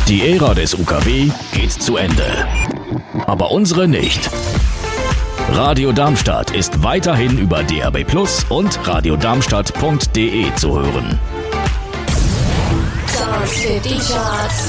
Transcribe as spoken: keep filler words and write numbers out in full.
Die Ära des U K W geht zu Ende. Aber unsere nicht. Radio Darmstadt ist weiterhin über D A B Plus und radiodarmstadt punkt de zu hören. Songs fifty Charts.